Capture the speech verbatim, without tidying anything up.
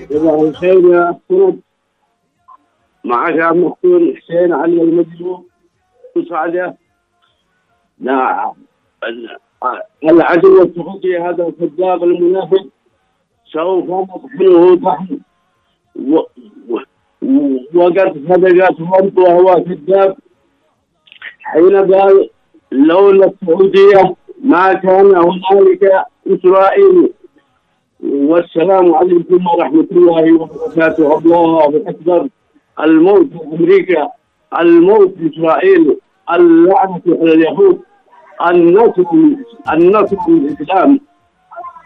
صباح الخير يا سند، معك عبد المختار حسين علي المجلوب مساعدة. نعم، العدو السعودي هذا الكذاب المنافق سوف نطحنه طحن، وقد صدقت رب وهو كذاب حين قال لولا السعودية ما كان هنالك إسرائيل. والسلام عليكم ورحمة الله وبركاته. الله أكبر. الموت أمريكا، الموت إسرائيل، اللعنة على اليهود، النصر النصر الإسلام.